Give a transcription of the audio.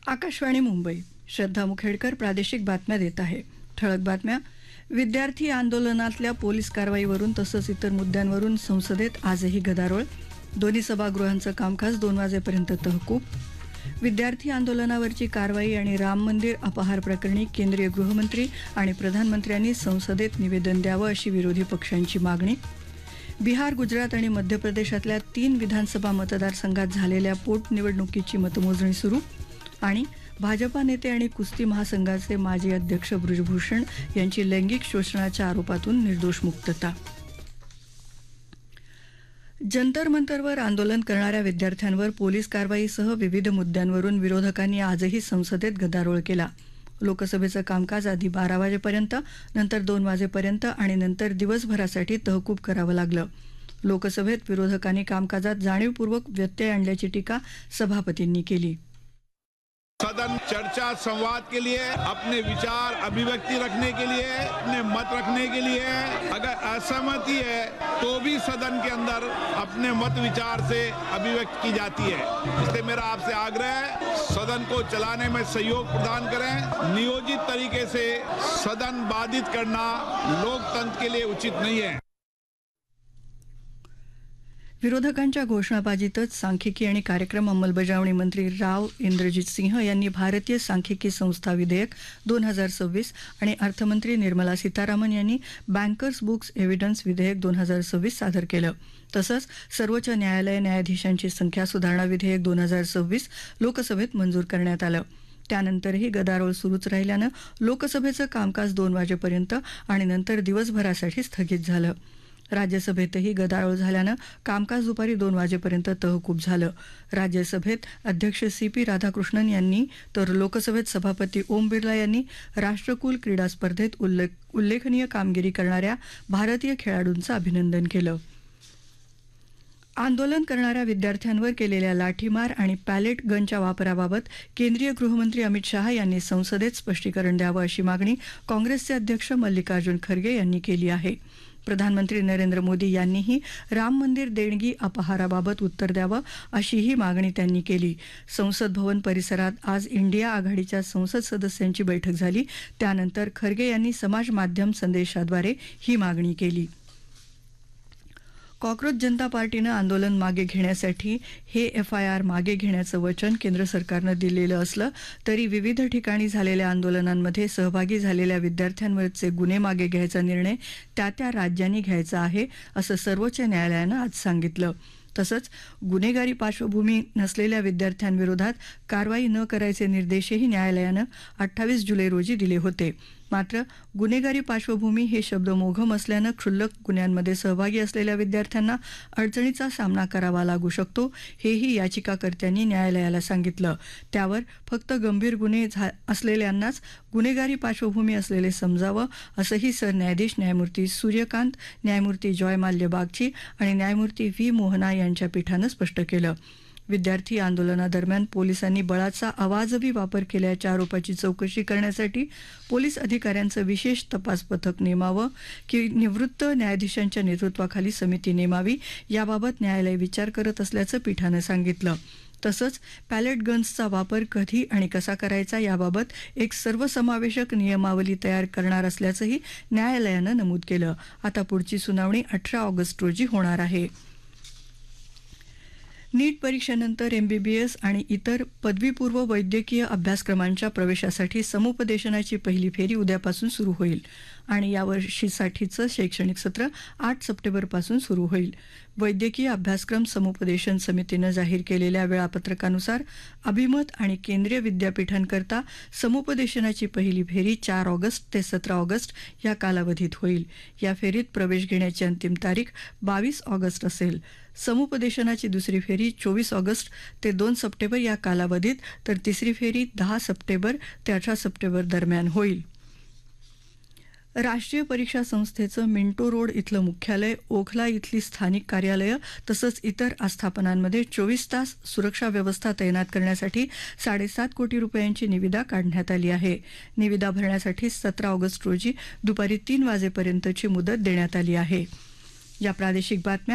आकाशवाणी मुंबई. श्रद्धा मुखेडकर प्रादेशिक बातम्या देत आहे. ठळक बातम्या. विद्यार्थी आंदोलनातल्या पोलीस कारवाईवरून तसंच इतर मुद्द्यांवरून संसदेत आजही गदारोळ. दोन्ही सभागृहांचं कामकाज 2 वाजेपर्यंत तहकूब. विद्यार्थी आंदोलनावरची कारवाई आणि राम मंदिर अपहार प्रकरणी केंद्रीय गृहमंत्री आणि प्रधानमंत्र्यांनी संसदेत निवेदन द्यावं अशी विरोधी पक्षांची मागणी. बिहार, गुजरात आणि मध्य प्रदेशातल्या 3 विधानसभा मतदारसंघात झालेल्या पोटनिवडणुकीची मतमोजणी सुरू. आणि भाजपा नेते आणि कुस्ती महासंघाचे माजी अध्यक्ष बृजभूषण यांची लैंगिक शोषणाच्या आरोपातून निर्दोष मुक्तता. जंतर मंतरवर आंदोलन करणाऱ्या विद्यार्थ्यांवर पोलीस कारवाईसह विविध मुद्द्यांवरून विरोधकांनी आजही संसदेत गदारोळ केला. लोकसभेचं कामकाज आधी 12 वाजेपर्यंत, नंतर 2 वाजेपर्यंत आणि नंतर दिवसभरासाठी तहकूब करावं लागलं. लोकसभेत विरोधकांनी कामकाजात जाणीवपूर्वक व्यत्यय आणल्याची टीका सभापतींनी केली. सदन चर्चा संवाद के लिए, अपने विचार अभिव्यक्ति रखने के लिए, अपने मत रखने के लिए, अगर असहमति है तो भी सदन के अंदर अपने मत विचार से अभिव्यक्त की जाती है. इसलिए मेरा आपसे आग्रह है, सदन को चलाने में सहयोग प्रदान करें. नियोजित तरीके से सदन बाधित करना लोकतंत्र के लिए उचित नहीं है. विरोधकांच्या घोषणाबाजीतच सांख्यिकी आणि कार्यक्रम अंमलबजावणी मंत्री राव इंद्रजित सिंह यांनी भारतीय सांख्यिकी संस्था विधेयक 2026 आणि अर्थमंत्री निर्मला सीतारामन यांनी बँकर्स बुक्स एव्हिडन्स विधेयक 2026 सादर केलं. तसंच सर्वोच्च न्यायालय न्यायाधीशांची संख्या सुधारणा विधेयक 2026 लोकसभेत मंजूर करण्यात आलं. त्यानंतरही गदारोळ सुरूच राहिल्यानं लोकसभेचं कामकाज 2 वाजेपर्यंत आणि नंतर दिवसभरासाठी स्थगित झालं. राज्यसभेतही गदारोळ झाल्यानं कामकाज दुपारी 2 वाजेपर्यंत तहकूब झालं. राज्यसभेत अध्यक्ष CP राधाकृष्णन यांनी तर लोकसभेत सभापती ओम बिर्ला यांनी राष्ट्रकुल क्रीडा स्पर्धेत उल्लेखनीय कामगिरी करणाऱ्या भारतीय खेळाडूंचं अभिनंदन केलं. आंदोलन करणाऱ्या विद्यार्थ्यांवर केलेल्या लाठीमार आणि पॅलेट गनच्या वापराबाबत केंद्रीय गृहमंत्री अमित शाह यांनी संसदेत स्पष्टीकरण द्यावं अशी मागणी काँग्रेसचे अध्यक्ष मल्लिकार्जुन खरगे यांनी केली आहे. प्रधानमंत्री नरेंद्र मोदी यांनीही राम मंदिर देणगी अपहाराबाबत उत्तर द्यावं अशीही मागणी त्यांनी केली. संसद भवन परिसरात आज इंडिया आघाडीच्या संसद सदस्यांची बैठक झाली. त्यानंतर खरगे यांनी समाज माध्यम संदेशाद्वारे ही मागणी केली. कॉक्रोच जनता पार्टीनं आंदोलन मागे घेण्यासाठी हे FIR मागे घेण्याचं वचन केंद्र सरकारनं दिलेलं असलं तरी विविध ठिकाणी झालेल्या आंदोलनांमध्ये सहभागी झालेल्या विद्यार्थ्यांवरचे गुन्हे मागे घ्यायचा निर्णय त्या राज्यांनी घ्यायचा आहे असं सर्वोच्च न्यायालयानं आज सांगितलं. तसंच गुन्हेगारी पार्श्वभूमी नसलेल्या विद्यार्थ्यांविरोधात कारवाई न करायचे निर्देशही न्यायालयानं 28 जुलै रोजी दिले होते. मात्र गुन्हेगारी पार्श्वभूमी हे शब्द मोघम असल्यानं क्षुल्लक गुन्ह्यांमध्ये सहभागी असलेल्या विद्यार्थ्यांना अडचणीचा सामना करावा लागू शकतो हेही याचिकाकर्त्यांनी न्यायालयाला सांगितलं. त्यावर फक्त गंभीर गुन्हे असलेल्यांनाच गुन्हेगारी पार्श्वभूमी असलेले समजावं असंही सरन्यायाधीश न्यायमूर्ती सूर्यकांत, न्यायमूर्ती जॉय माल्य बागची आणि न्यायमूर्ती V मोहना यांच्या पीठानं स्पष्ट केलं. विद्यार्थी आंदोलनादरम्यान पोलिसांनी बळाचा अवाजवी वापर केल्याच्या आरोपाची चौकशी करण्यासाठी पोलीस अधिकाऱ्यांचं विशेष तपास पथक नेमावं की निवृत्त न्यायाधीशांच्या नेतृत्वाखाली समिती नेमावी याबाबत न्यायालय विचार करत असल्याचं पीठानं सांगितलं. तसंच पॅलेट गन्सचा वापर कधी आणि कसा करायचा याबाबत एक सर्वसमावेशक नियमावली तयार करणार असल्याचंही न्यायालयानं नमूद केलं. आता पुढची सुनावणी 18 ऑगस्ट रोजी होणार आहे. नीट परीक्षेनंतर MBBS आणि इतर पदवीपूर्व वैद्यकीय अभ्यासक्रमांच्या प्रवेशासाठी समुपदेशनाची पहिली फेरी उद्यापासून सुरू होईल आणि यावर्षीसाठीचं शैक्षणिक सत्र 8 सप्टेंबरपासून सुरू होईल. वैद्यकीय अभ्यासक्रम समुपदेशन समितीनं जाहीर केलेल्या वेळापत्रकानुसार अभिमत आणि केंद्रीय विद्यापीठांकरता समुपदेशनाची पहिली फेरी 4 ऑगस्ट ते 17 ऑगस्ट या कालावधीत होईल. या फेरीत प्रवेश घेण्याची अंतिम तारीख 22 ऑगस्ट असेल. समुपदेशनाची दुसरी फेरी 24 ऑगस्ट ते 2 सप्टेंबर या कालावधीत तर तिसरी फेरी 10 सप्टेंबर ते 18 सप्टेंबर दरम्यान होईल. राष्ट्रीय परीक्षा संस्थेचं मिंटो रोड इथलं मुख्यालय, ओखला इथली स्थानिक कार्यालयं तसंच इतर आस्थापनांमध्ये 24 तास सुरक्षा व्यवस्था तैनात करण्यासाठी 7.5 कोटी रुपयांची निविदा काढण्यात आली आहे. निविदा भरण्यासाठी 17 ऑगस्ट रोजी दुपारी 3 वाजेपर्यंतची मुदत देण्यात आली आहे. या प्रादेशिक बातम्या